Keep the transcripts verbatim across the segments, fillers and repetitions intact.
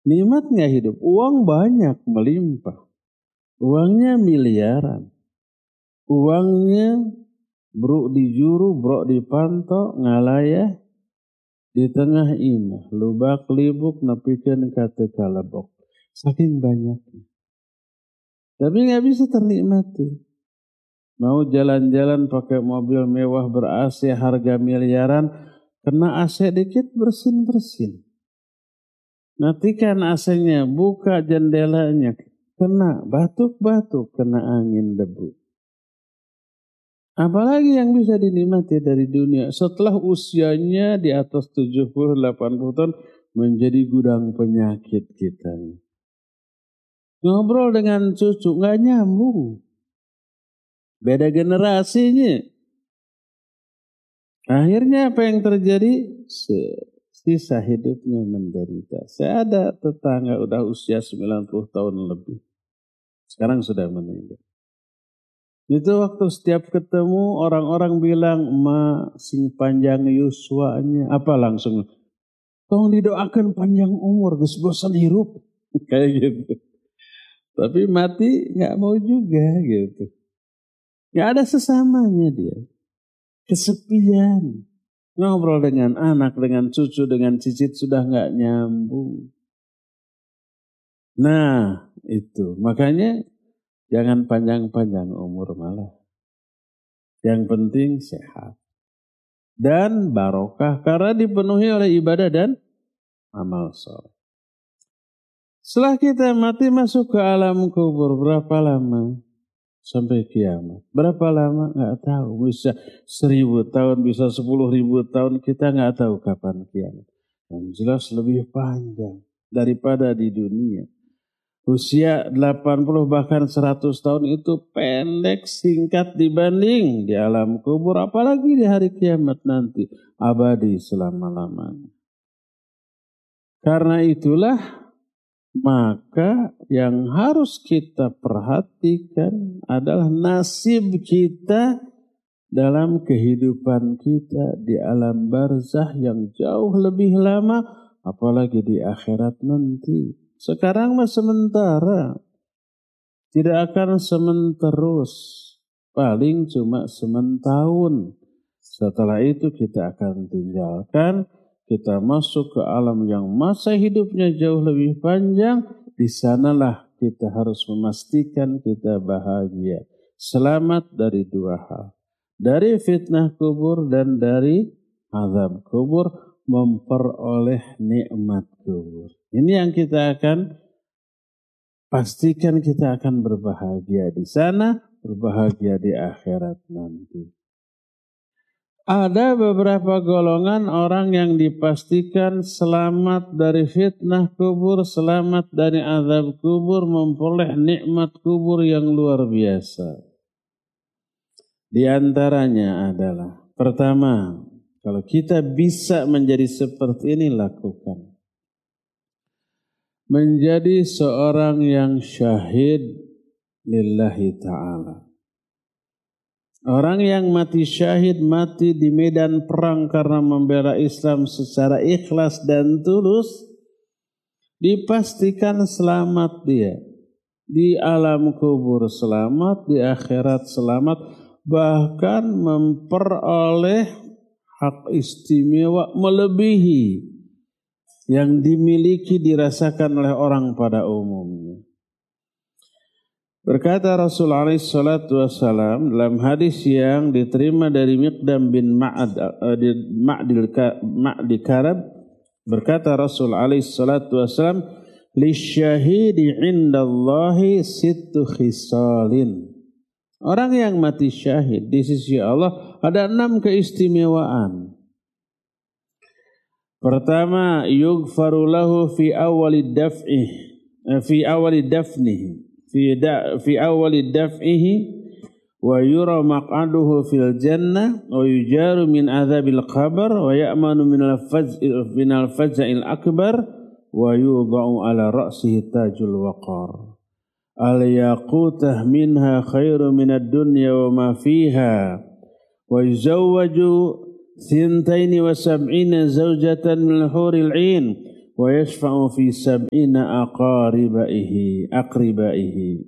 Nikmat nggak hidup? Uang banyak melimpah. Uangnya miliaran. Uangnya bruk di juru, brok di panto, ngalayah di tengah imah. Lubak libuk nepikeun ka teu kalebok. Saking banyaknya. Tapi nggak bisa ternikmati. Mau jalan-jalan pakai mobil mewah ber-A C harga miliaran, kena A C dikit bersin-bersin. Matikan A C-nya, buka jendelanya, kena batuk-batuk, kena angin debu. Apalagi yang bisa dinikmati dari dunia setelah usianya di atas tujuh puluh delapan puluh tahun menjadi gudang penyakit kita. Ngobrol dengan cucu nggak nyambung. Beda generasinya. Akhirnya apa yang terjadi? Sisa hidupnya menderita. Saya ada tetangga udah usia sembilan puluh tahun lebih. Sekarang sudah meninggal. Itu waktu setiap ketemu orang-orang bilang, "Ma sing panjang yuswanya." Apa langsung? Tolong didoakan panjang umur, geus bosan hirup. Kayak gitu. Tapi mati nggak mau juga gitu. Nggak ada sesamanya dia. Kesepian. Ngobrol dengan anak, dengan cucu, dengan cicit sudah nggak nyambung. Nah itu. Makanya jangan panjang-panjang umur malah. Yang penting sehat. Dan barokah karena dipenuhi oleh ibadah dan amal soleh. Setelah kita mati masuk ke alam kubur berapa lama? Sampai kiamat. Berapa lama? Nggak tahu. Bisa seribu tahun, bisa sepuluh ribu tahun. Kita nggak tahu kapan kiamat. Yang jelas lebih panjang daripada di dunia. Usia delapan puluh bahkan seratus tahun itu pendek, singkat dibanding di alam kubur. Apalagi di hari kiamat nanti. Abadi selama-lamanya. Karena itulah maka yang harus kita perhatikan adalah nasib kita dalam kehidupan kita di alam barzah yang jauh lebih lama, apalagi di akhirat nanti. Sekarang mah sementara, tidak akan sementerus, paling cuma sementahun. Setelah itu kita akan tinggalkan. Kita masuk ke alam yang masa hidupnya jauh lebih panjang. Di sanalah kita harus memastikan kita bahagia. Selamat dari dua hal. Dari fitnah kubur dan dari azab kubur. Memperoleh nikmat kubur. Ini yang kita akan pastikan kita akan berbahagia di sana. Berbahagia di akhirat nanti. Ada beberapa golongan orang yang dipastikan selamat dari fitnah kubur, selamat dari azab kubur, memperoleh nikmat kubur yang luar biasa. Di antaranya adalah, pertama, kalau kita bisa menjadi seperti ini, lakukan. Menjadi seorang yang syahid lillahi ta'ala. Orang yang mati syahid, mati di medan perang karena membela Islam secara ikhlas dan tulus, dipastikan selamat dia. Di alam kubur selamat, di akhirat selamat, bahkan memperoleh hak istimewa melebihi yang dimiliki dirasakan oleh orang pada umumnya. Berkata Rasul alaihi salatu wassalam dalam hadis yang diterima dari Miqdam bin Ma'ad Ma'di Karab, berkata Rasul alaihi salatu wassalam, lisyahidi indallahi sittu khisalin. Orang yang mati syahid di sisi Allah ada enam keistimewaan. Pertama, yughfaru lahu fi awwali daf'ih fi awwali dafnihi fi da fi awwali daf'ihi wa yura maq'aduhu fil jannah wa yujaru min adzabil qabr wa ya'manu min al-faz'i min al-faz'il akbar wa yudha'u ala ra'sihi tajul waqar al-yaqutah minha khairu min ad-dunya wa ma fiha wa yuzawwaju thintaini wa sab'ina zawjatan min al-huril 'ain wa yashfa'u fi sab'ina aqribaihi aqribaihi.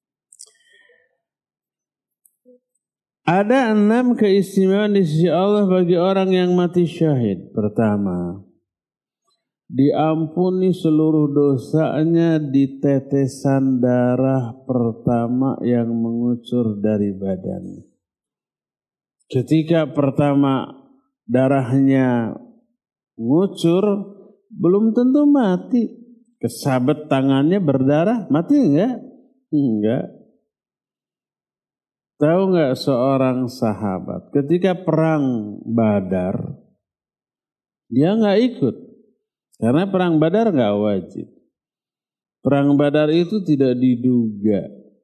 Ada enam keistimewaan di sisi Allah bagi orang yang mati syahid. Pertama, diampuni seluruh dosanya di tetesan darah pertama yang mengucur dari badannya. Ketika pertama darahnya ngucur, belum tentu mati. Kesabet tangannya berdarah, mati enggak? Enggak. Tahu nggak seorang sahabat ketika perang Badar dia nggak ikut karena perang Badar nggak wajib. Perang Badar itu tidak diduga,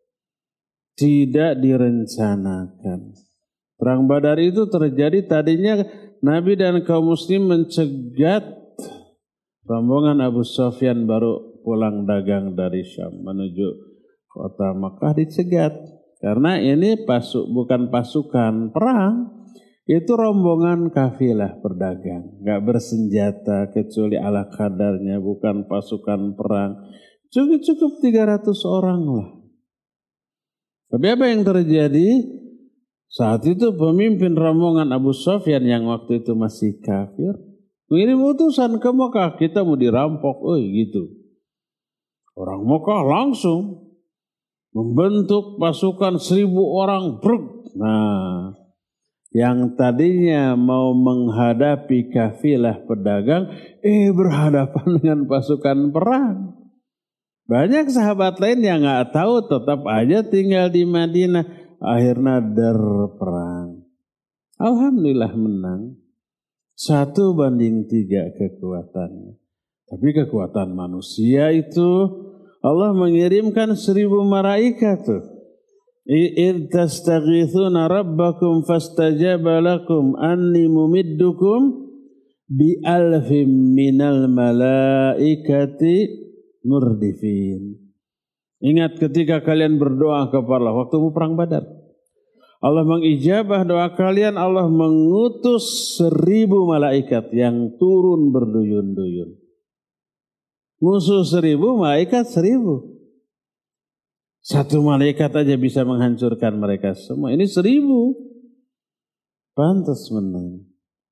tidak direncanakan. Perang Badar itu terjadi tadinya Nabi dan kaum muslim mencegat rombongan Abu Sufyan baru pulang dagang dari Syam menuju kota Makkah dicegat. Karena ini pasuk, bukan pasukan perang, itu rombongan kafilah berdagang. Gak bersenjata kecuali ala kadarnya, bukan pasukan perang. Cukup-cukup tiga ratus orang lah. Tapi apa yang terjadi? Saat itu pemimpin rombongan Abu Sufyan yang waktu itu masih kafir, mengirim utusan ke Mekah, kita mau dirampok, oh gitu. Orang Mekah langsung membentuk pasukan seribu orang bruk. Nah, yang tadinya mau menghadapi kafilah pedagang, eh berhadapan dengan pasukan perang. Banyak sahabat lain yang nggak tahu, tetap aja tinggal di Madinah. Akhirnya berperang. Alhamdulillah menang. Satu banding tiga kekuatannya. Tapi kekuatan manusia itu Allah mengirimkan seribu malaikat tuh. Id tastaghithuna rabbakum fastajaba lakum anni mumiddukum bi alfim minal malaikati murdifin. Ingat ketika kalian berdoa kepada Allah waktu perang Badar. Allah mengijabah doa kalian, Allah mengutus seribu malaikat yang turun berduyun-duyun. Musuh seribu, malaikat seribu. Satu malaikat aja bisa menghancurkan mereka semua. Ini seribu. Pantas menang.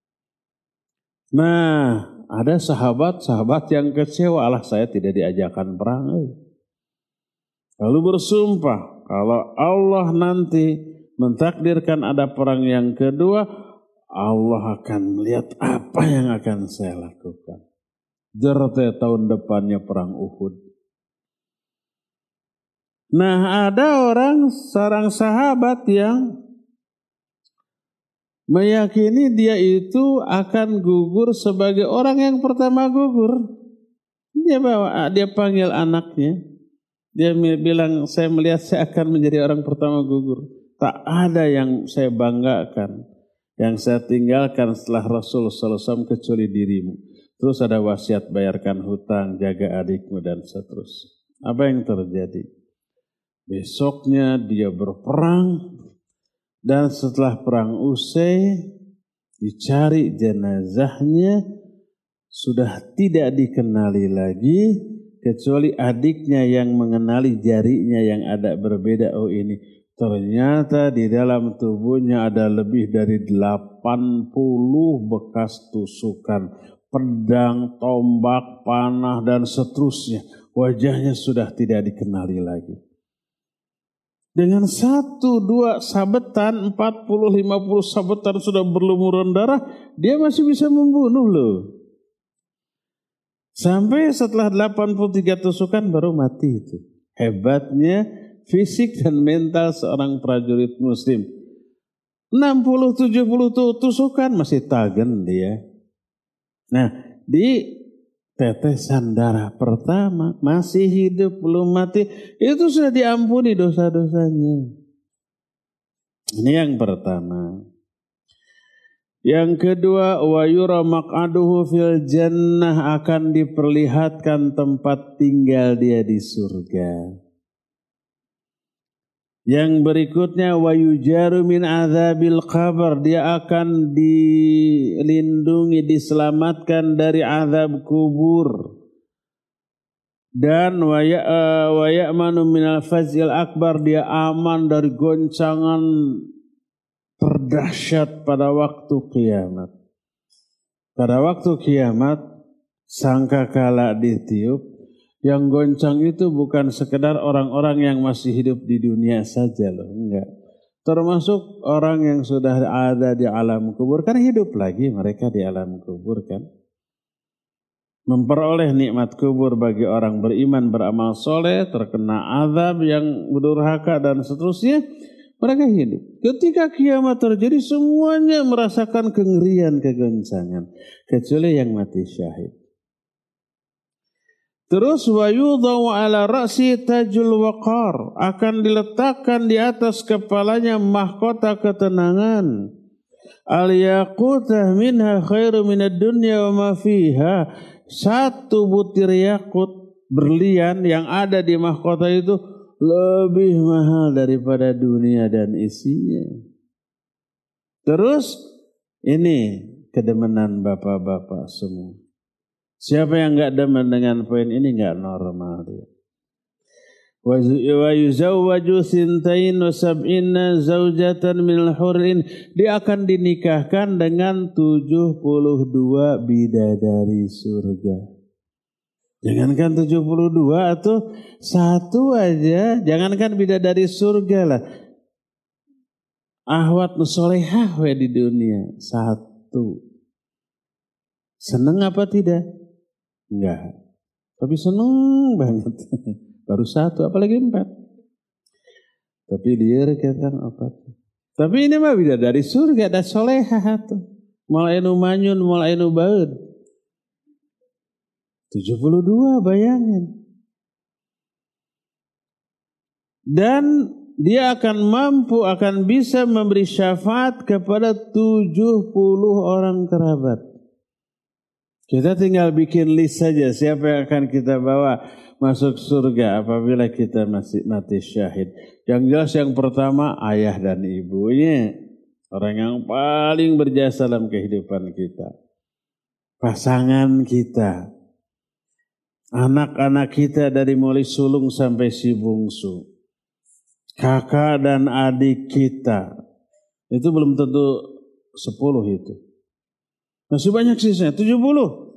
Nah, ada sahabat-sahabat yang kecewa. Allah, saya tidak diajakkan perang. Lalu bersumpah, kalau Allah nanti mentakdirkan ada perang yang kedua, Allah akan melihat apa yang akan saya lakukan. Jerte tahun depannya perang Uhud. Nah, ada orang, seorang sahabat yang meyakini dia itu akan gugur sebagai orang yang pertama gugur. Dia bawa, dia panggil anaknya. Dia bilang, saya melihat saya akan menjadi orang pertama gugur. Tak ada yang saya banggakan, yang saya tinggalkan setelah Rasul sallallahu alaihi wasallam kecuali dirimu. Terus ada wasiat bayarkan hutang, jaga adikmu dan seterusnya. Apa yang terjadi? Besoknya dia berperang dan setelah perang usai dicari jenazahnya sudah tidak dikenali lagi kecuali adiknya yang mengenali jarinya yang ada berbeda. Oh ini ternyata di dalam tubuhnya ada lebih dari delapan puluh bekas tusukan. Pedang, tombak, panah, dan seterusnya. Wajahnya sudah tidak dikenali lagi. Dengan satu, dua sabetan, empat puluh, lima puluh sabetan sudah berlumuran darah, dia masih bisa membunuh loh. Sampai setelah delapan puluh tiga tusukan baru mati itu. Hebatnya fisik dan mental seorang prajurit muslim. enam puluh, tujuh puluh tusukan masih tagen dia. Nah, di tetesan darah pertama masih hidup belum mati itu sudah diampuni dosa-dosanya. Ini yang pertama. Yang kedua, wa yura maq'aduhu fil jannah, akan diperlihatkan tempat tinggal dia di surga. Yang berikutnya wa yujaru min adzabil qabr, dia akan dilindungi, diselamatkan dari azab kubur. Dan wa ya'manu minal fazil akbar, dia aman dari goncangan terdahsyat pada waktu kiamat. Pada waktu kiamat sangkakala ditiup, yang goncang itu bukan sekedar orang-orang yang masih hidup di dunia saja loh, enggak. Termasuk orang yang sudah ada di alam kubur, kan hidup lagi mereka di alam kubur kan. Memperoleh nikmat kubur bagi orang beriman beramal soleh, terkena azab yang durhaka dan seterusnya, mereka hidup. Ketika kiamat terjadi semuanya merasakan kengerian, kegoncangan, kecuali yang mati syahid. Terus wa yudau ala ra'si tajul waqar, akan diletakkan di atas kepalanya mahkota ketenangan. Al yaqutah minha khairu minad dunya wa ma fiha. Satu butir yakut berlian yang ada di mahkota itu lebih mahal daripada dunia dan isinya. Terus ini kedemenan bapak-bapak semua. Siapa yang enggak demen dengan poin ini enggak normal dia. Wa yuzawwaju sintain wa sab'ina zaujatan minal hurin, dia akan dinikahkan dengan tujuh puluh dua bidadari surga. Jangankan tujuh puluh dua atau satu aja, jangankan bidadari surga lah. Ahwat nusolehah we di dunia satu. Seneng apa tidak? Enggak. Tapi seneng banget. Baru satu, apalagi empat. Tapi dia katakan empat. Tapi ini mah beda dari surga, ada solehah tuh. Mulai nu manyun, mulai nu baud. tujuh puluh dua bayangin. Dan dia akan mampu, akan bisa memberi syafaat kepada tujuh puluh orang kerabat. Kita tinggal bikin list saja siapa yang akan kita bawa masuk surga apabila kita masih mati syahid. Yang jelas yang pertama ayah dan ibunya. Orang yang paling berjasa dalam kehidupan kita. Pasangan kita. Anak-anak kita dari mulai sulung sampai si bungsu. Kakak dan adik kita. Itu belum tentu sepuluh itu. Masih banyak sisanya, tujuh puluh.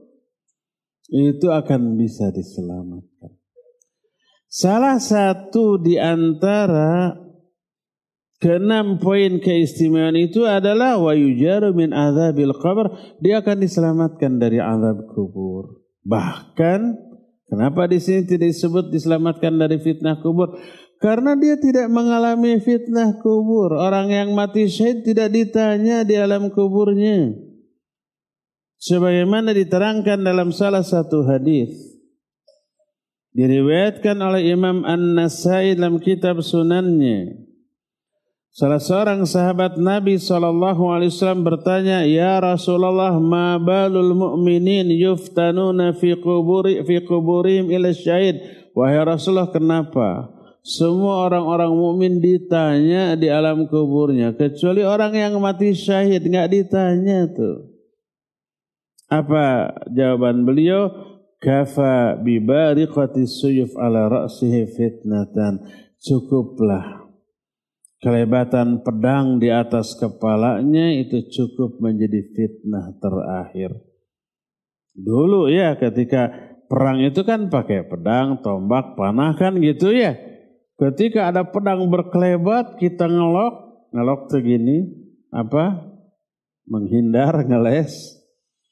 Itu akan bisa diselamatkan. Salah satu di antara keenam poin keistimewaan itu adalah wa yujaru min azabil qabr, dia akan diselamatkan dari azab kubur. Bahkan kenapa di sini tidak disebut diselamatkan dari fitnah kubur? Karena dia tidak mengalami fitnah kubur. Orang yang mati syahid tidak ditanya di alam kuburnya. Sebagaimana diterangkan dalam salah satu hadis, diriwayatkan oleh Imam An-Nasai dalam kitab Sunannya. Salah seorang sahabat Nabi shallallahu alaihi wasallam bertanya, "Ya Rasulullah, ma balul mu'minin yuftanuna fi quburi fi quburihim ila syahid?" Wahai Rasulullah, kenapa semua orang-orang mukmin ditanya di alam kuburnya, kecuali orang yang mati syahid enggak ditanya tuh? Apa jawaban beliau? Kafa bi bariqati suyuf ala ra'sihi fitnatan. Cukuplah kelebatan pedang di atas kepalanya itu cukup menjadi fitnah terakhir. Dulu ya ketika perang itu kan pakai pedang, tombak, panah kan gitu ya. Ketika ada pedang berkelebat kita ngelok, ngelok tuh gini, apa? Menghindar, ngeles.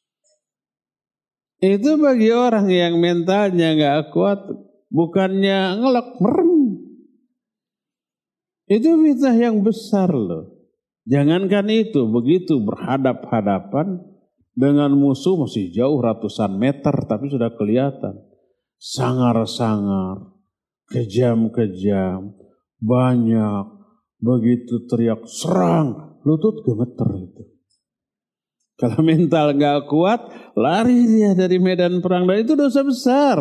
Itu bagi orang yang mentalnya nggak kuat, bukannya ngelok, merem. Itu fitnah yang besar loh. Jangankan itu, begitu berhadap-hadapan dengan musuh masih jauh ratusan meter, tapi sudah kelihatan. Sangar-sangar, kejam-kejam, banyak, begitu teriak serang, lutut gemeter itu. Kalau mental gak kuat, lari dia dari medan perang. Dan itu dosa besar.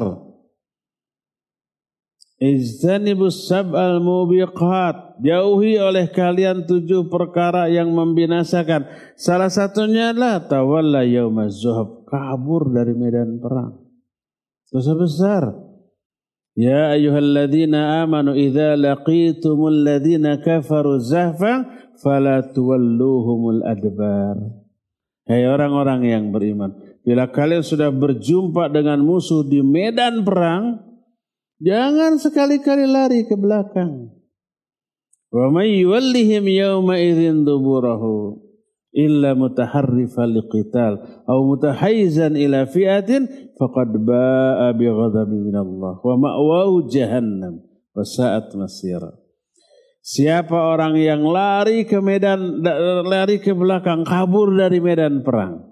Ijtanibus sab'al mubiqat. Jauhi oleh kalian tujuh perkara yang membinasakan. Salah satunya adalah tawalla yaumaz zuhab. Kabur dari medan perang. Dosa besar. Ya ayyuhalladzina amanu idza laqitumul ladzina kafaru zahfan fala tuwalluhumul adbar. Hai orang-orang yang beriman, bila kalian sudah berjumpa dengan musuh di medan perang, jangan sekali-kali lari ke belakang. Wa may yuwallihim yawma idzin duburahu illa mutaharrifan liqital aw mutahayyizan ila fi'atin faqad ba'a bi ghadabin minallah wa ma'wahu jahannam wa sa'at masira. Siapa orang yang lari ke medan lari ke belakang, kabur dari medan perang,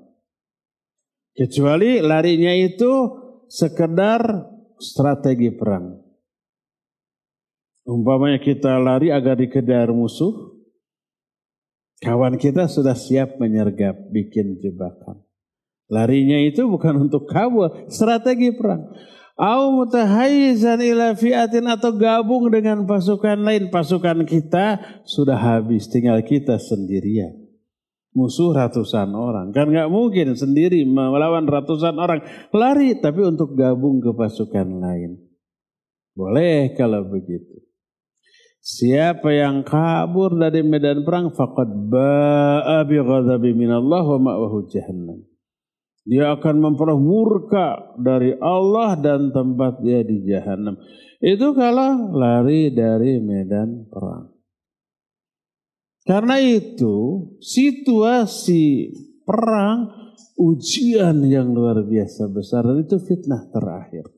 kecuali larinya itu sekedar strategi perang. Umpamanya kita lari agar dikejar musuh, kawan kita sudah siap menyergap, bikin jebakan. Larinya itu bukan untuk kabur, strategi perang. Au mutahayyizan ila fi'atin, atau gabung dengan pasukan lain. Pasukan kita sudah habis, tinggal kita sendirian. Musuh ratusan orang, kan nggak mungkin sendiri melawan ratusan orang. Lari tapi untuk gabung ke pasukan lain. Boleh kalau begitu. Siapa yang kabur dari medan perang faqad ba'a bi ghadabin minallah wa ma'wahu jahannam. Dia akan memperoleh murka dari Allah dan tempat dia di jahanam. Itu kalau lari dari medan perang. Karena itu situasi perang ujian yang luar biasa besar, dan itu fitnah terakhir.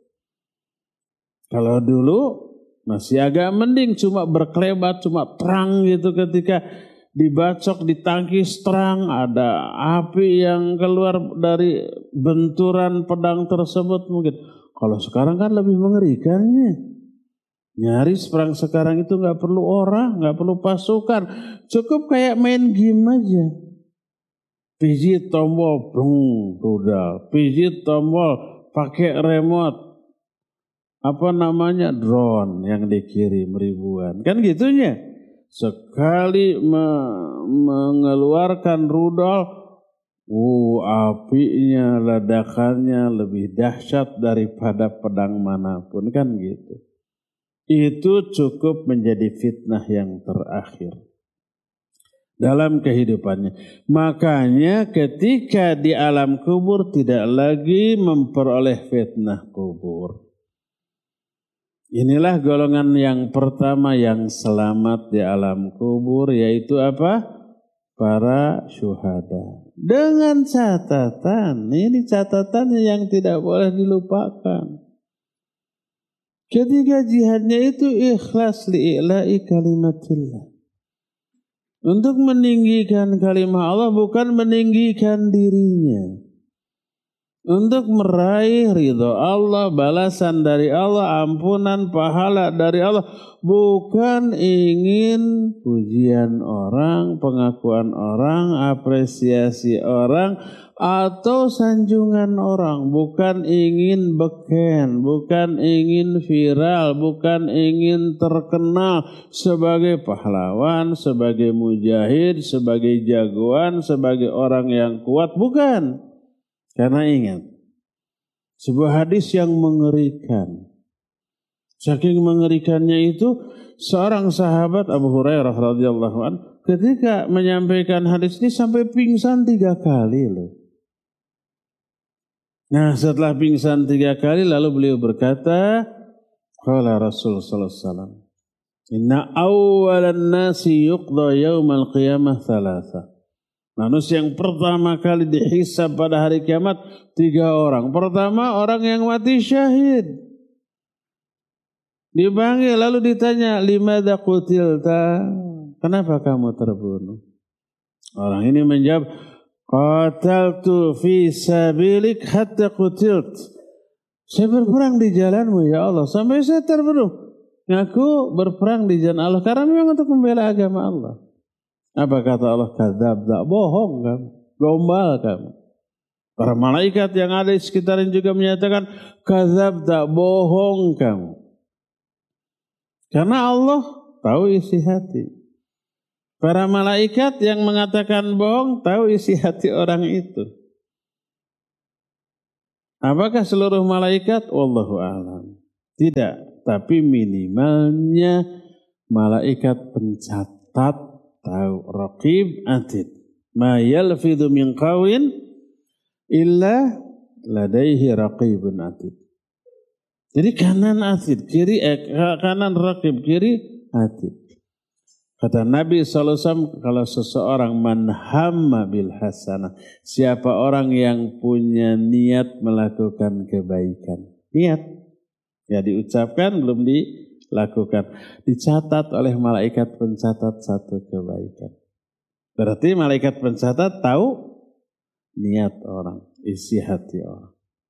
Kalau dulu masih agak mending, cuma berkelebat, cuma terang gitu, ketika dibacok, ditangkis terang, ada api yang keluar dari benturan pedang tersebut mungkin. Kalau sekarang kan lebih mengerikannya. Nyaris perang sekarang itu nggak perlu orang, nggak perlu pasukan, cukup kayak main game aja. Pijit tombol, brung, rudal. Pijit tombol, pakai remote. Apa namanya, drone yang dikirim ribuan, kan gitunya. Sekali me- mengeluarkan rudal, uh, apinya, ledakannya lebih dahsyat daripada pedang manapun, kan gitu. Itu cukup menjadi fitnah yang terakhir dalam kehidupannya. Makanya ketika di alam kubur tidak lagi memperoleh fitnah kubur. Inilah golongan yang pertama yang selamat di alam kubur, yaitu apa? Para syuhada. Dengan catatan, ini catatannya yang tidak boleh dilupakan. Ketiga jihadnya itu ikhlas li'ila'i kalimatillah. Untuk meninggikan kalimat Allah, bukan meninggikan dirinya. Untuk meraih ridho Allah, balasan dari Allah, ampunan, pahala dari Allah. Bukan ingin pujian orang, pengakuan orang, apresiasi orang, atau sanjungan orang. Bukan ingin beken, bukan ingin viral, bukan ingin terkenal sebagai pahlawan, sebagai mujahid, sebagai jagoan, sebagai orang yang kuat. Bukan. Karena ingat, sebuah hadis yang mengerikan. Saking mengerikannya itu, seorang sahabat Abu Hurairah radhiyallahu anhu ketika menyampaikan hadis ini sampai pingsan tiga kali loh. Nah, setelah pingsan tiga kali lalu beliau berkata, qala Rasul sallallahu alaihi wasallam, inna awwalan nasi yuqda yaumal qiyamah thalatha. Manusia yang pertama kali dihisab pada hari kiamat tiga orang. Pertama, orang yang mati syahid. Dipanggil lalu ditanya, limadza qutilta? Kenapa kamu terbunuh? Orang ini menjawab, qataltu fi sabilik hatta qutilt. Saya berperang di jalanmu ya Allah sampai saya terbunuh. Ngaku berperang di jalan Allah karena memang untuk membela agama Allah. Apa kata Allah? Kadzabta, bohong kamu, gombal kamu. Para malaikat yang ada di sekitarnya juga menyatakan kadzabta, bohong kamu. Karena Allah tahu isi hati. Para malaikat yang mengatakan bohong tahu isi hati orang itu. Apakah seluruh malaikat? Wallahu a'lam. Tidak. tapi minimalnya malaikat pencatat tahu. Raqib atid. Ma yalfidhu min qawlin illa ladaihi raqibun atid. Jadi kanan atid, kiri eh, kanan raqib, kiri atid. Kata Nabi shallallahu alaihi wasallam, kalau seseorang man hamma bil hasanah, siapa orang yang punya niat melakukan kebaikan. Niat, ya diucapkan belum dilakukan. Dicatat oleh malaikat pencatat satu kebaikan. Berarti malaikat pencatat tahu niat orang, isi hati orang.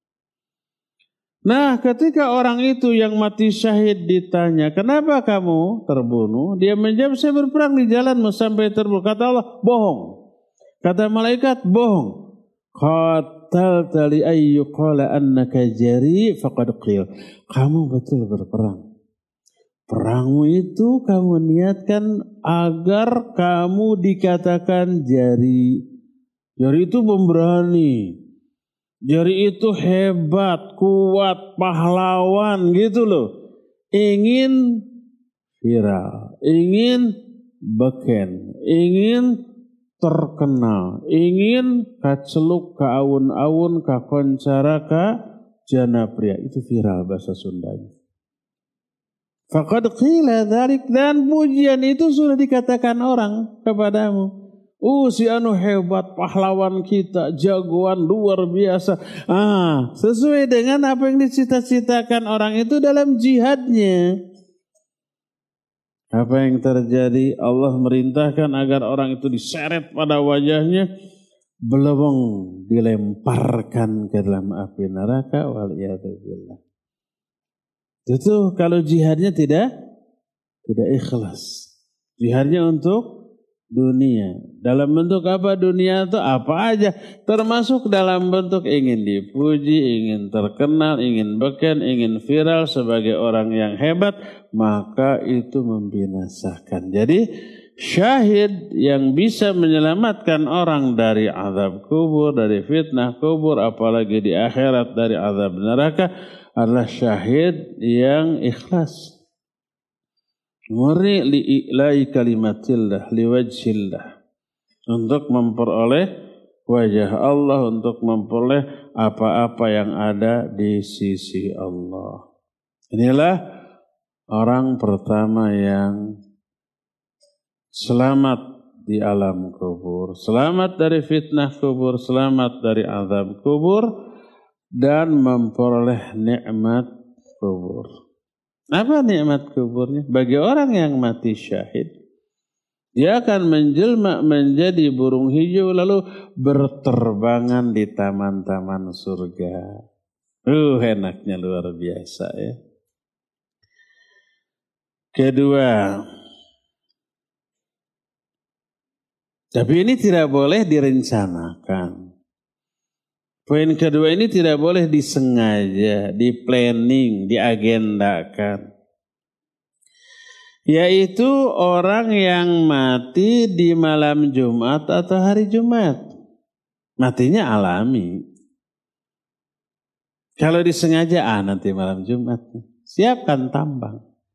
Nah, ketika orang itu yang mati syahid ditanya, kenapa kamu terbunuh? Dia menjawab, saya berperang di jalanmu sampai terbunuh. Kata Allah, bohong. Kata malaikat, bohong. Qatalta li ayyuqala annaka jari faqad qil. Kamu betul berperang. Perangmu itu kamu niatkan agar kamu dikatakan jari. Jari itu pemberani. Jari itu hebat, kuat, pahlawan gitu loh. Ingin viral, ingin beken, ingin terkenal, ingin kaceluk, ka awun-awun, ka koncara, ka janapria. Itu viral bahasa Sundanya. Faqad qila dzalik, dan pujian itu sudah dikatakan orang kepadamu. Oh, si anu hebat, pahlawan kita, jagoan luar biasa. Ah, sesuai dengan apa yang dicita-citakan orang itu dalam jihadnya. Apa yang terjadi? Allah merintahkan agar orang itu diseret pada wajahnya, belebeng, dilemparkan ke dalam api neraka. Waliyadzubillah. Itu kalau jihadnya tidak tidak ikhlas. Jihadnya untuk dunia. Dalam bentuk apa dunia itu? Apa aja. Termasuk dalam bentuk ingin dipuji, ingin terkenal, ingin beken, ingin viral sebagai orang yang hebat. Maka itu membinasakan. Jadi syahid yang bisa menyelamatkan orang dari azab kubur, dari fitnah kubur, apalagi di akhirat dari azab neraka, adalah syahid yang ikhlas. Murni li'ilai kalimatillah, liwajhillah. Untuk memperoleh wajah Allah, untuk memperoleh apa-apa yang ada di sisi Allah. Inilah orang pertama yang selamat di alam kubur. Selamat dari fitnah kubur, selamat dari azab kubur, dan memperoleh nikmat kubur. Apa nikmat kuburnya? Bagi orang yang mati syahid, dia akan menjelma menjadi burung hijau lalu berterbangan di taman-taman surga. Uh, enaknya luar biasa ya. Kedua, tapi ini tidak boleh direncanakan. Poin kedua ini tidak boleh disengaja, di-planning, diagendakan. Yaitu orang yang mati di malam Jumat atau hari Jumat. Matinya alami. Kalau disengaja, ah nanti malam Jumat. Siapkan tambang.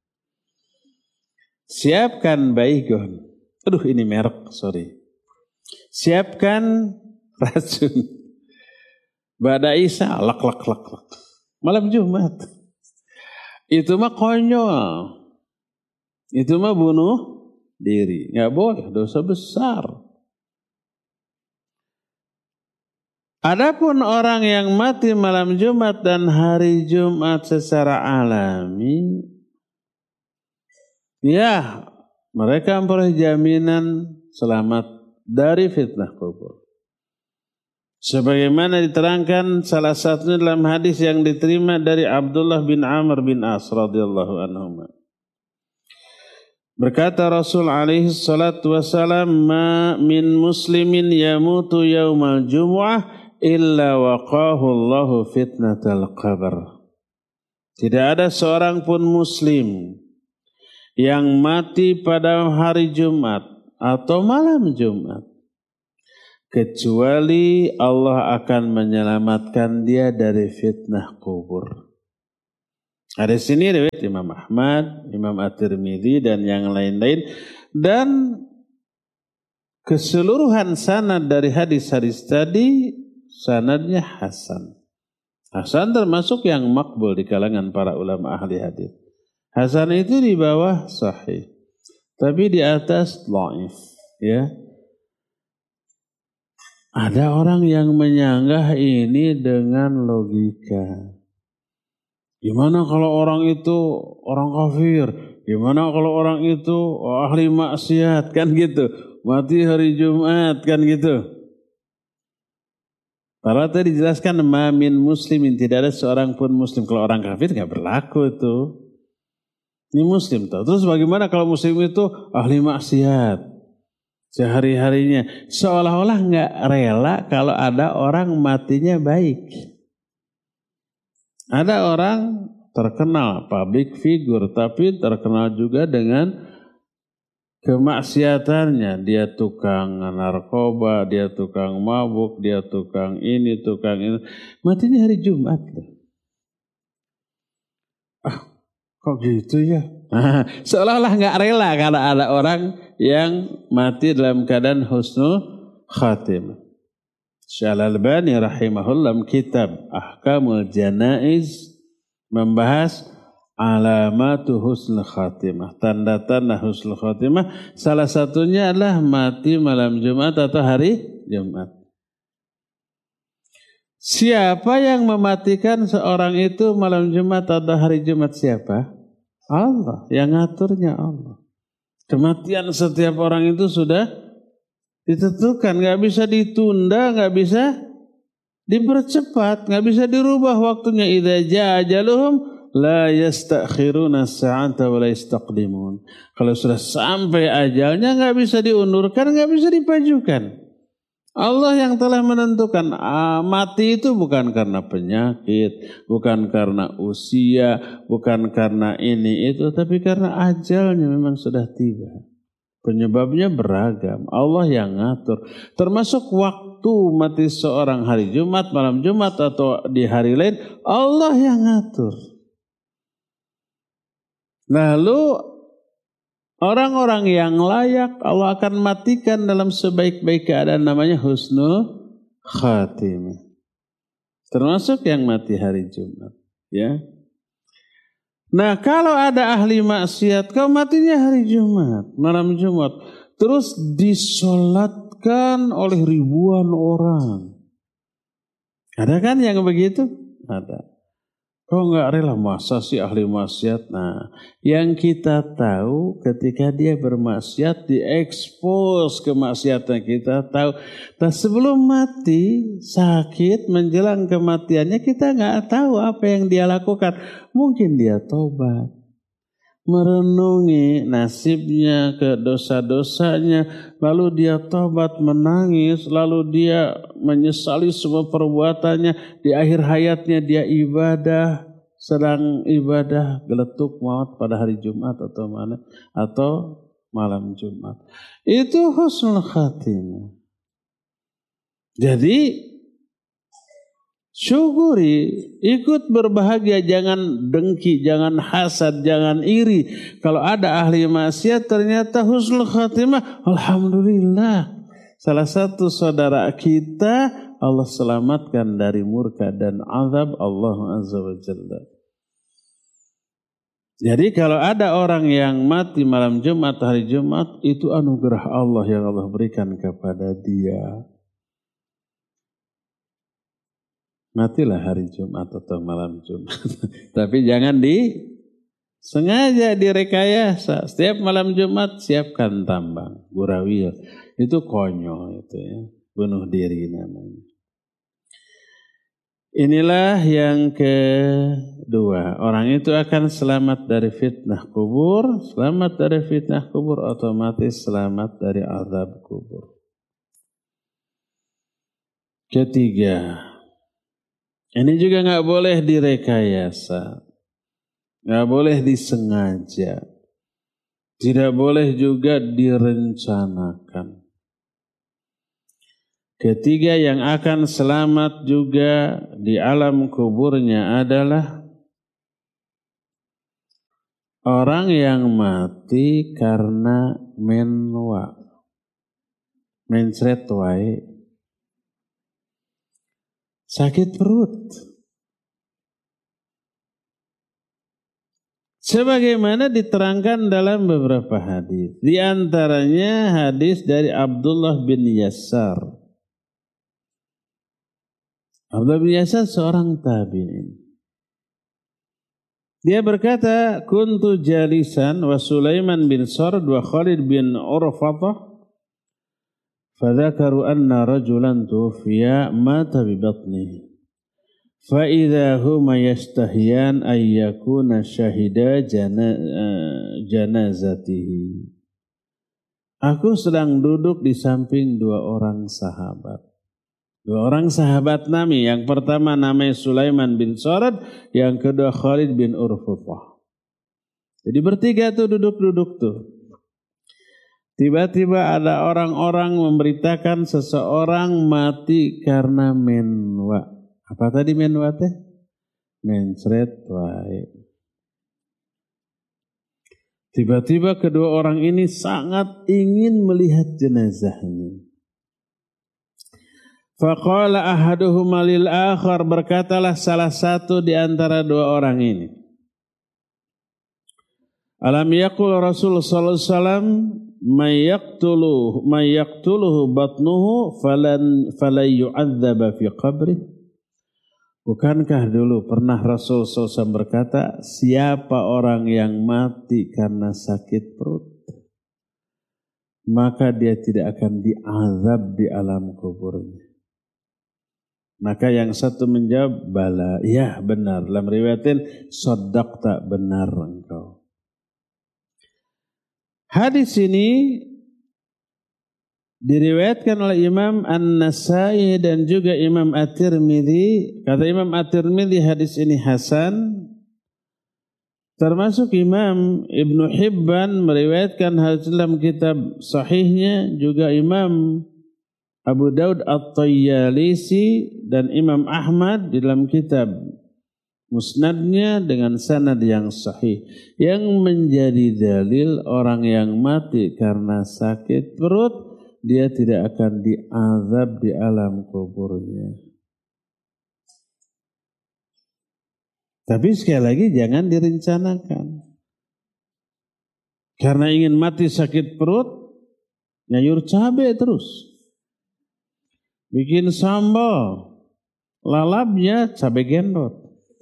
Siapkan baygon. Aduh ini merek, sorry. Siapkan racun. Bada Isa, lak lak lak lak. Malam Jumat. Itu mah konyol. Itu mah bunuh diri. Nggak boleh, dosa besar. Adapun orang yang mati malam Jumat dan hari Jumat secara alami, ya mereka memperoleh jaminan selamat dari fitnah kubur. Sebagaimana diterangkan salah satunya dalam hadis yang diterima dari Abdullah bin Amr bin As radhiyallahu anhu. Berkata Rasul alaihi salatu wasalam, "Ma min muslimin yamutu yaumal jumu'ah illa waqahu Allahu fitnatal qabr." Tidak ada seorang pun muslim yang mati pada hari Jumat atau malam Jumat, kecuali Allah akan menyelamatkan dia dari fitnah kubur. Hadis ini riwayat Imam Ahmad, Imam At-Tirmidzi dan yang lain-lain, dan keseluruhan sanad dari hadis-hadis tadi sanadnya hasan. Hasan termasuk yang makbul di kalangan para ulama ahli hadis. Hasan itu di bawah sahih, tapi di atas dhaif, ya. Ada orang yang menyanggah ini dengan logika. Gimana kalau orang itu orang kafir? Gimana kalau orang itu ahli maksiat? Kan gitu. Mati hari Jumat, kan gitu. Kalau tadi dijelaskan mamin muslimin, tidak ada seorang pun muslim. Kalau orang kafir nggak berlaku itu. Ini muslim tahu. Terus bagaimana kalau muslim itu ahli maksiat sehari-harinya? Seolah-olah nggak rela kalau ada orang matinya baik. Ada orang terkenal public figure, tapi terkenal juga dengan kemaksiatannya. Dia tukang narkoba, dia tukang mabuk, dia tukang ini, tukang ini. Matinya hari Jumat. Ah, kok gitu ya? Seolah-olah nggak rela kalau ada orang yang mati dalam keadaan husnul khatimah. Syekh Al-Albani rahimahullah kitab Ahkamul Janaiz membahas alamatu husnul khatimah, tanda-tanda husnul khatimah. Salah satunya adalah mati malam Jumat atau hari Jumat. Siapa yang mematikan seorang itu malam Jumat atau hari Jumat? Siapa? Allah, yang ngaturnya Allah. Kematian setiap orang itu sudah ditentukan, nggak bisa ditunda, nggak bisa dipercepat, nggak bisa dirubah waktunya. Idza jaa ajaluhum la yastakhiruna sa'ata wa la yastaqdimun. Kalau sudah sampai ajalnya nggak bisa diundurkan, nggak bisa dipajukan. Allah yang telah menentukan. Ah, mati itu bukan karena penyakit, bukan karena usia, bukan karena ini itu, tapi karena ajalnya memang sudah tiba. Penyebabnya beragam. Allah yang ngatur. Termasuk waktu mati seorang hari Jumat, malam Jumat atau di hari lain, Allah yang ngatur. Lalu orang-orang yang layak Allah akan matikan dalam sebaik-baik keadaan, namanya husnul khatimah. Termasuk yang mati hari Jumat, ya. Nah, kalau ada ahli maksiat, kau matinya hari Jumat, malam Jumat, terus disolatkan oleh ribuan orang. Ada kan yang begitu? Ada. Kau nggak rela, masa sih ahli maksiat? Nah, yang kita tahu ketika dia bermaksiat, diekspos kemaksiatan kita tahu. Nah, sebelum mati, sakit, menjelang kematiannya, kita nggak tahu apa yang dia lakukan. Mungkin dia tobat, merenungi nasibnya, ke dosa-dosanya, lalu dia tobat, menangis, lalu dia menyesali semua perbuatannya. Di akhir hayatnya dia ibadah, sedang ibadah geletuk maut pada hari Jumat atau mana atau malam Jumat. Itu husnul khatimah. Jadi syukuri, ikut berbahagia, jangan dengki, jangan hasad, jangan iri. Kalau ada ahli maksiat ternyata husnul khatimah, alhamdulillah. Salah satu saudara kita Allah selamatkan dari murka dan azab Allah Azza wa Jalla. Jadi kalau ada orang yang mati malam Jumat, hari Jumat, itu anugerah Allah yang Allah berikan kepada dia. Matilah hari Jumat atau malam Jumat. Tapi jangan di sengaja direkayasa. Setiap malam Jumat siapkan tambang, gurawil. Itu konyol itu ya. Bunuh diri namanya. Inilah yang kedua. Orang itu akan selamat dari fitnah kubur. Selamat dari fitnah kubur otomatis selamat dari azab kubur. Ketiga. Ini juga nggak boleh direkayasa, nggak boleh disengaja, tidak boleh juga direncanakan. Ketiga yang akan selamat juga di alam kuburnya adalah orang yang mati karena menwa, mencret wae, sakit perut. Sebagaimana diterangkan dalam beberapa hadis. Di antaranya hadis dari Abdullah bin Yassar. Abdullah bin Yassar seorang tabi'in. Dia berkata, kuntu jalisan wa Sulaiman bin Sard wa Khalid bin Urfatah fadzakaru anna rajulan tufiya mata bi batnihi. فَإِذَا هُمَا يَسْتَحْيَانَ أَنْ يَكُونَ شَهِدَا جَنَازَتِهِ. Aku sedang duduk di samping dua orang sahabat. Dua orang sahabat Nabi. Yang pertama namanya Sulaiman bin Sard, yang kedua Khalid bin Urfatah. Jadi bertiga tuh duduk-duduk tuh. Tiba-tiba ada orang-orang memberitakan seseorang mati karena menwa. Apa tadi menwa teh? Mencret wae. Tiba-tiba kedua orang ini sangat ingin melihat jenazahnya. Faqala ahaduhuma lil akhar, berkatalah salah satu di antara dua orang ini. Alam yaqul Rasul sallallahu alaihi wasallam may yaqtuluhu may yaqtuluhu batnuhu falan falan yu'adzaba fi qabrih. Bukankah dulu pernah Rasul sallallahu alaihi wasallam berkata, siapa orang yang mati karena sakit perut, maka dia tidak akan diazab di alam kuburnya. Maka yang satu menjawab, bala, ya benar. Dalam riwayatin, shadaqta, benar engkau. Hadis ini diriwayatkan oleh Imam An-Nasai dan juga Imam At-Tirmidzi. Kata Imam At-Tirmidzi hadis ini hasan. Termasuk Imam Ibnu Hibban meriwayatkan hadis dalam kitab sahihnya, juga Imam Abu Daud At-Tayyalisi dan Imam Ahmad di dalam kitab musnadnya dengan sanad yang sahih, yang menjadi dalil orang yang mati karena sakit perut dia tidak akan diazab di alam kuburnya. Tapi sekali lagi jangan direncanakan. Karena ingin mati sakit perut, nyayur cabai terus. Bikin sambal, lalapnya cabai gendot.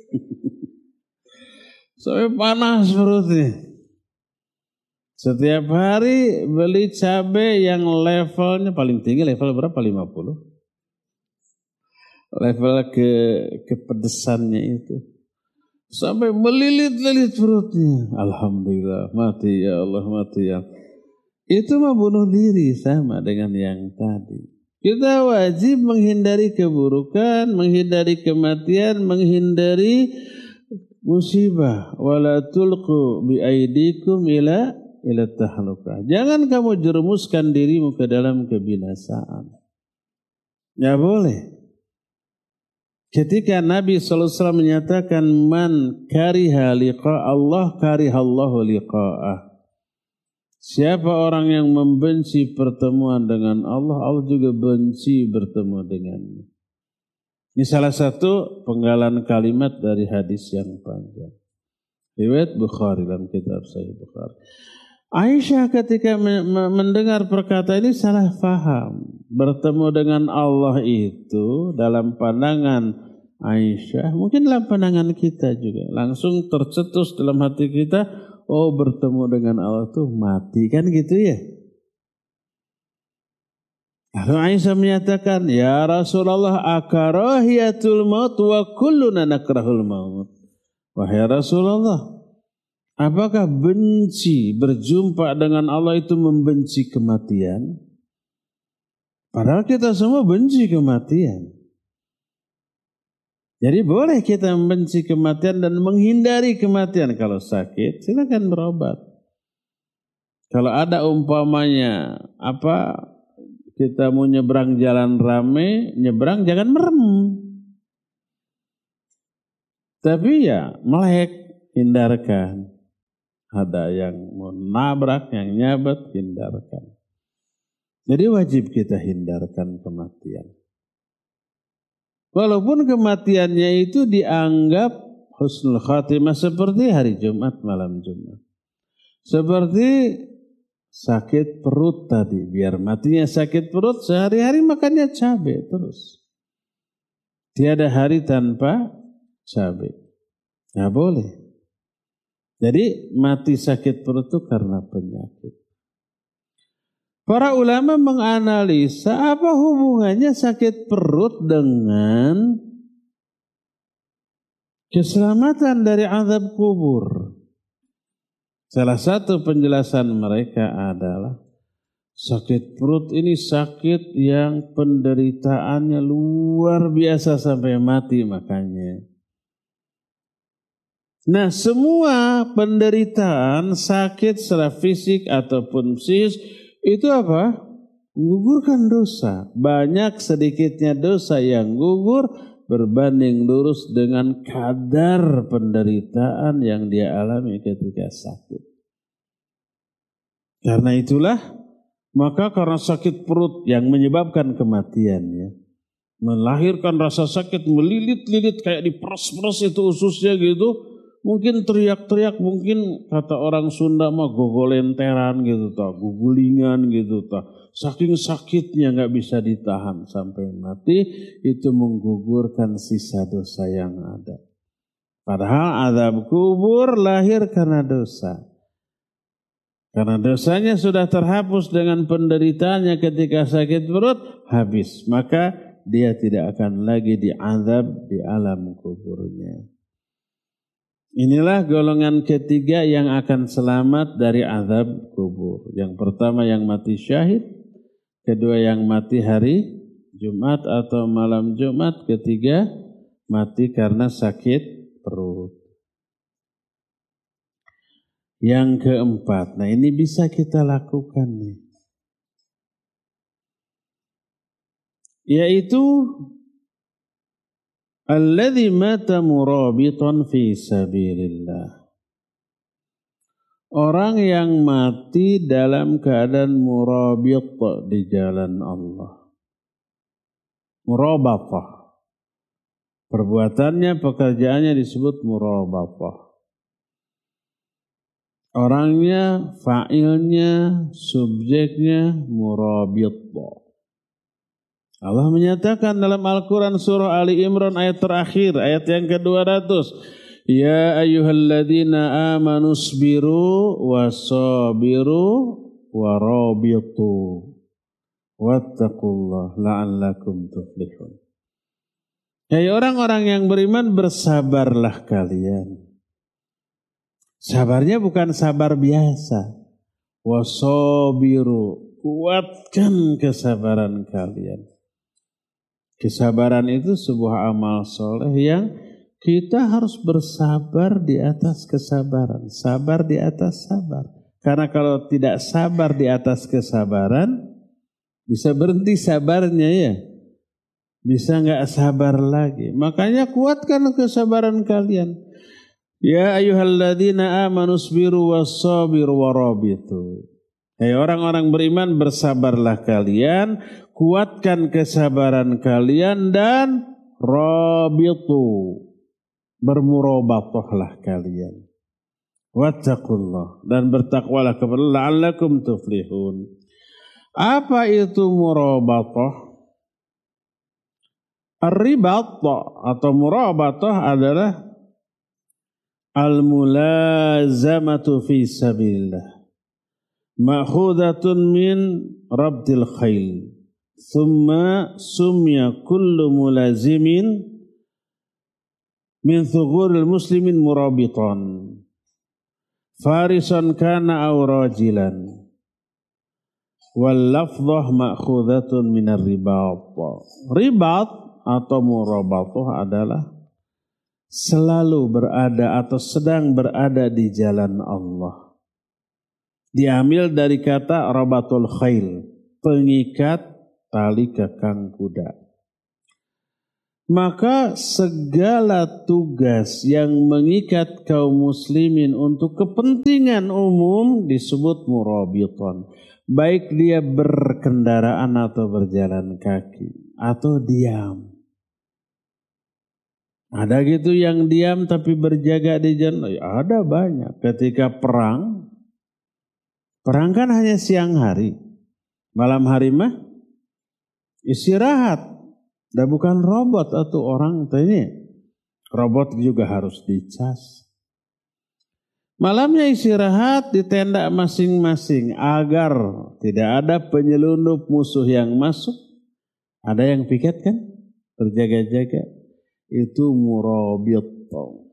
Sampai panas perutnya. Setiap hari beli cabai yang levelnya paling tinggi, level berapa? lima puluh. Level ke kepedesannya itu. Sampai melilit-lilit perutnya. Alhamdulillah, mati ya Allah, mati ya. Itu mah bunuh diri, sama dengan yang tadi. Kita wajib menghindari keburukan, menghindari kematian, menghindari musibah. Wala tulqu bi aidikum ila ila tahlukah. Jangan kamu jerumuskan dirimu ke dalam kebinasaan. Ya boleh. Ketika Nabi sallallahu alaihi wasallam menyatakan man kariha liqa Allah karihallahu liqa'ah. Siapa orang yang membenci pertemuan dengan Allah, Allah juga benci bertemu dengannya. Ini salah satu penggalan kalimat dari hadis yang panjang. Riwayat Bukhari dalam kitab Sahih Bukhari. Aisyah ketika mendengar perkataan ini salah faham. Bertemu dengan Allah itu dalam pandangan Aisyah, mungkin dalam pandangan kita juga. Langsung tercetus dalam hati kita, oh bertemu dengan Allah itu mati, kan gitu ya. Lalu Aisyah menyatakan, ya Rasulullah akarahiyatul maut wa kulluna nakrahul maut. Wahai Rasulullah, apakah benci berjumpa dengan Allah itu membenci kematian? Padahal kita semua benci kematian. Jadi boleh kita membenci kematian dan menghindari kematian. Kalau sakit, silakan berobat. Kalau ada umpamanya apa, kita mau nyebrang jalan rame, nyebrang jangan merem. Tapi ya melek, hindarkan. ada yang mau nabrak, yang nyabet, hindarkan. Jadi wajib kita hindarkan kematian. Walaupun kematiannya itu dianggap husnul khatimah seperti hari Jumat, malam Jumat. Seperti sakit perut tadi. Biar matinya sakit perut, sehari-hari makannya cabai terus. Tiada hari tanpa cabai. Nggak boleh. Jadi mati sakit perut itu karena penyakit. Para ulama menganalisa apa hubungannya sakit perut dengan keselamatan dari azab kubur. Salah satu penjelasan mereka adalah sakit perut ini sakit yang penderitaannya luar biasa sampai mati makanya. Nah, semua penderitaan sakit secara fisik ataupun psikis itu apa? Menggugurkan dosa. Banyak sedikitnya dosa yang gugur berbanding lurus dengan kadar penderitaan yang dia alami ketika sakit. Karena itulah, maka karena sakit perut yang menyebabkan kematian ya, melahirkan rasa sakit melilit-lilit kayak diperas-peras itu ususnya gitu. Mungkin teriak-teriak, mungkin kata orang Sunda mah gogolenteran gitu toh, gugulingan gitu toh. Saking sakitnya nggak bisa ditahan sampai mati, itu menggugurkan sisa dosa yang ada. Padahal azab kubur lahir karena dosa. Karena dosanya sudah terhapus dengan penderitaannya ketika sakit perut, habis. Maka dia tidak akan lagi diazab di alam kuburnya. Inilah golongan ketiga yang akan selamat dari azab kubur. Yang pertama yang mati syahid, kedua yang mati hari Jumat atau malam Jumat, ketiga mati karena sakit perut. Yang keempat, nah ini bisa kita lakukan nih, yaitu alladzi mata murabitan fi sabilillah. Orang yang mati dalam keadaan murabit di jalan Allah. Murabatah. Perbuatannya, pekerjaannya disebut murabatah. Orangnya, fa'ilnya, subjeknya murabit. Allah menyatakan dalam Al-Quran surah Ali Imran ayat terakhir, ayat yang ke dua ratus. Ya ayyuhalladzina amanu sbiru wasabiru warabitu wattaqullah la'allakum tuflihun. Hai orang-orang yang beriman, bersabarlah kalian. Sabarnya bukan sabar biasa. Wasabiru, kuatkan kesabaran kalian. Kesabaran itu sebuah amal soleh yang kita harus bersabar di atas kesabaran. Sabar di atas sabar. Karena kalau tidak sabar di atas kesabaran, bisa berhenti sabarnya ya. Bisa nggak sabar lagi. Makanya kuatkan kesabaran kalian. Ya ayyuhalladzina amanu sbiru wassabiru warabitu. Hai orang-orang beriman, bersabarlah kalian, kuatkan kesabaran kalian, dan rabitu, bermurabatahlah kalian. Wattaqullah, dan bertakwalah kepada Allah, la'allakum tuflihun. Apa itu murabatah? Ar-ribat atau murabatah adalah al-mulazamatu fi sabilillah. Ma'khudatun min rabdil khail. Thumma sumya kullu mulazimin min thuguril muslimin murabitan. Farisan kana aw rajilan. Wal lafdhah ma'khudatun minar ribat. Ribat atau murabatah adalah selalu berada atau sedang berada di jalan Allah. Diambil dari kata rabatul khail, pengikat tali kekang kuda. Maka segala tugas yang mengikat kaum muslimin untuk kepentingan umum disebut murabiton. Baik dia berkendaraan atau berjalan kaki atau diam. Ada gitu yang diam tapi berjaga di jalan. Ada banyak. Ketika perang, perang kan hanya siang hari. Malam hari mah istirahat. Dan bukan robot atau orang ini. Robot juga harus dicas. Malamnya istirahat di tenda masing-masing agar tidak ada penyelundup musuh yang masuk. Ada yang piket kan? Berjaga-jaga. Itu murabit.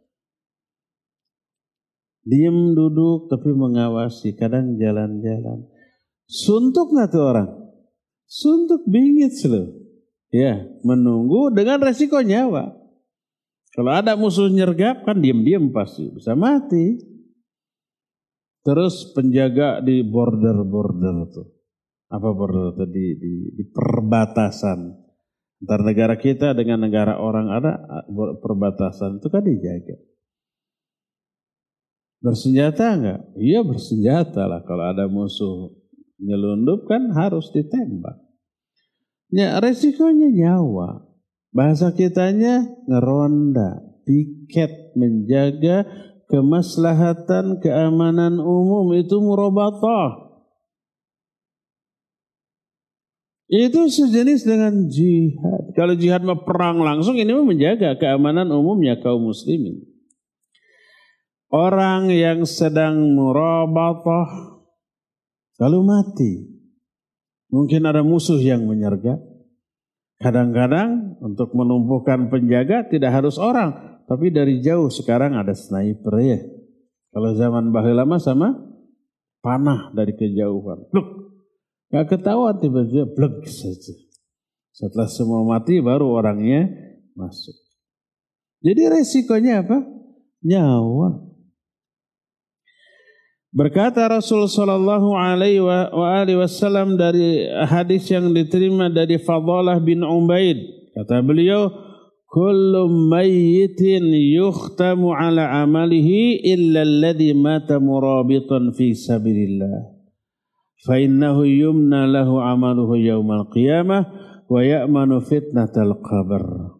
Diam duduk tapi mengawasi. Kadang jalan-jalan. Suntuk nggak tuh orang? Suntuk bingit loh. Ya, menunggu dengan resiko nyawa. Kalau ada musuh nyergap kan diam-diam pasti bisa mati. Terus penjaga di border-border tuh. Apa border tuh? Di, di, di perbatasan. Antara negara kita dengan negara orang ada perbatasan itu kan dijaga. Bersenjata enggak? Iya bersenjata lah. Kalau ada musuh nyelundup kan harus ditembak. Ya resikonya nyawa. Bahasa kitanya ngeronda, piket, menjaga kemaslahatan keamanan umum itu murabatah. Itu sejenis dengan jihad. Kalau jihad mah perang langsung, ini mah menjaga keamanan umumnya kaum muslimin. Orang yang sedang murabatah lalu mati. Mungkin ada musuh yang menyergap. Kadang-kadang untuk menumpukan penjaga tidak harus orang. Tapi dari jauh sekarang ada sniper ya. Kalau zaman baheula mah sama panah dari kejauhan. Bluk. Gak ketahuan tiba-tiba blek saja. Setelah semua mati baru orangnya masuk. Jadi resikonya apa? Nyawa. Berkata Rasul sallallahu alaihi wasallam dari hadis yang diterima dari Fadalah bin Ubaid, kata beliau, kullu mayyitin yukhtamu ala amalihi illa alladhi mata murabitan fi sabilillah fa innahu yumna lahu amaluhu yaumal qiyamah wa ya'manu fitnatal qabr.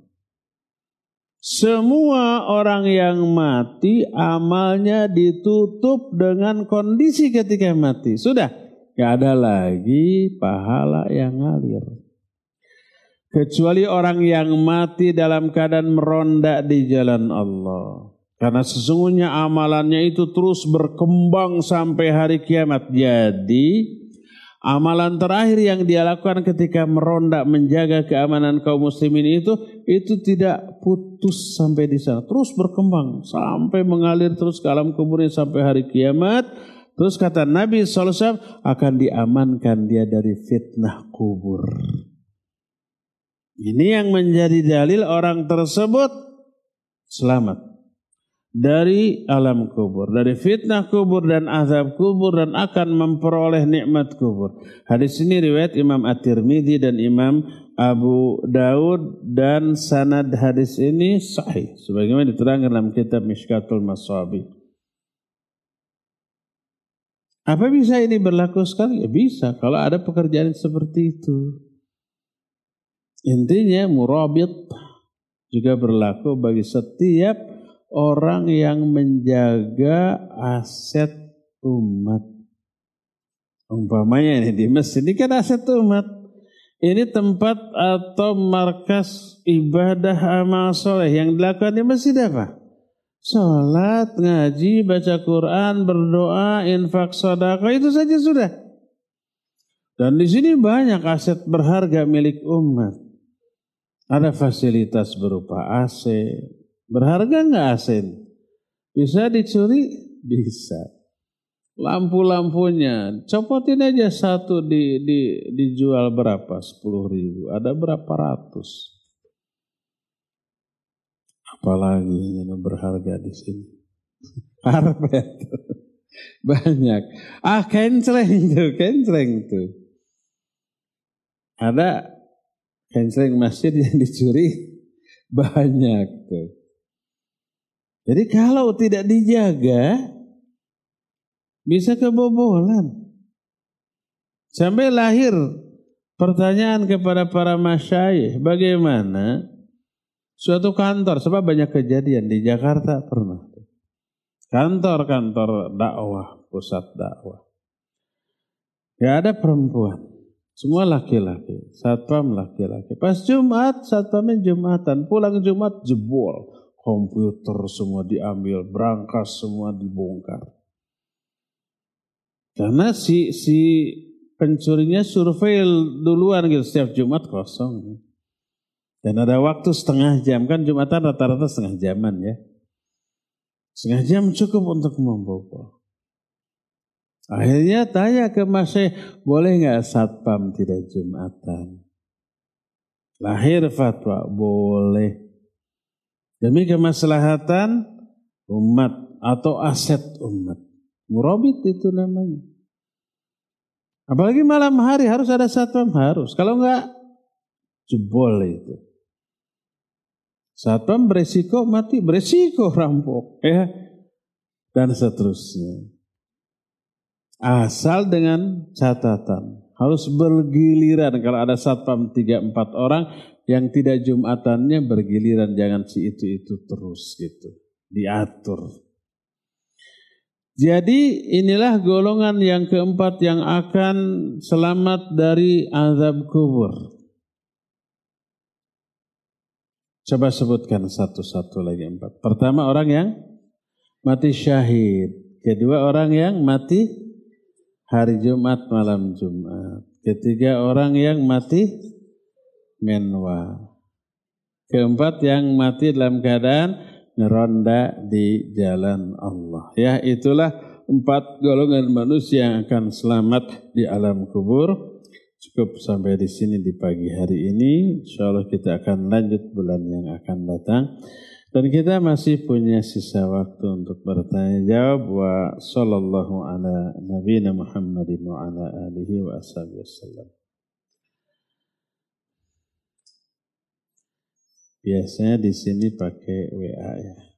Semua orang yang mati amalnya ditutup dengan kondisi ketika mati. Sudah, gak ada lagi pahala yang ngalir. Kecuali orang yang mati dalam keadaan meronda di jalan Allah. Karena sesungguhnya amalannya itu terus berkembang sampai hari kiamat. Jadi amalan terakhir yang dia lakukan ketika meronda menjaga keamanan kaum muslimin itu itu tidak putus sampai di sana, terus berkembang sampai mengalir terus ke alam kuburnya sampai hari kiamat. Terus kata Nabi shallallahu alaihi wasallam akan diamankan dia dari fitnah kubur. Ini yang menjadi dalil orang tersebut selamat dari alam kubur, dari fitnah kubur dan azab kubur, dan akan memperoleh nikmat kubur. Hadis ini riwayat Imam At-Tirmidzi dan Imam Abu Daud, dan sanad hadis ini sahih sebagaimana diterangkan dalam kitab Mishkatul Masabih. Apa bisa ini berlaku sekali? Ya bisa kalau ada pekerjaan seperti itu. Intinya murabit juga berlaku bagi setiap orang yang menjaga aset umat. Umpamanya ini di masjid ini kan aset umat. Ini tempat atau markas ibadah amal soleh yang dilakukan di masjid apa? Sholat, ngaji, baca Quran, berdoa, infak, sedekah, itu saja sudah. Dan di sini banyak aset berharga milik umat. Ada fasilitas berupa A C. Berharga nggak A C? Bisa dicuri? Bisa. Lampu-lampunya, copotin aja satu di, di, dijual berapa? sepuluh ribu. Ada berapa ratus? Apalagi yang berharga di sini? Karpet. Banyak. Ah, kencleng tuh, kencleng tuh. Ada kencleng masjid yang dicuri Banyak tuh. Jadi kalau tidak dijaga, bisa kebobolan. Sampai lahir pertanyaan kepada para masyayikh, bagaimana suatu kantor, sebab banyak kejadian di Jakarta pernah. Kantor-kantor dakwah, pusat dakwah. Gak ada perempuan, semua laki-laki, satpam laki-laki. Pas Jumat, satpamnya Jumatan, pulang Jumat jebol. Komputer semua diambil, berangkas semua dibongkar. Karena si si pencurinya survei duluan gitu, setiap Jumat kosong. Dan ada waktu setengah jam, kan Jumatan rata-rata setengah jaman ya. Setengah jam cukup untuk membobol. Akhirnya tanya ke Mas Syekh, boleh nggak satpam tidak Jumatan? Lahir fatwa, boleh. Demi kemaslahatan umat atau aset umat. Murabit itu namanya. Apalagi malam hari harus ada satpam, harus. Kalau enggak, jebol itu. Satpam beresiko mati, beresiko rampok. Ya. Dan seterusnya. Asal dengan catatan. Harus bergiliran. Kalau ada satpam tiga empat orang, yang tidak Jumatannya bergiliran, jangan si itu-itu terus gitu. Diatur. Jadi inilah golongan yang keempat yang akan selamat dari azab kubur. Coba sebutkan satu-satu lagi empat. Pertama orang yang mati syahid. Kedua orang yang mati hari Jumat malam Jumat. Ketiga orang yang mati menwa. Keempat yang mati dalam keadaan ngeronda di jalan Allah. Ya, itulah empat golongan manusia yang akan selamat di alam kubur. Cukup sampai di sini di pagi hari ini. Insyaallah kita akan lanjut bulan yang akan datang. Dan kita masih punya sisa waktu untuk bertanya jawab. Wa sallallahu ala nabiyina Muhammadin wa ala alihi wa ashabihi wasallam. Biasanya di sini pakai W A ya.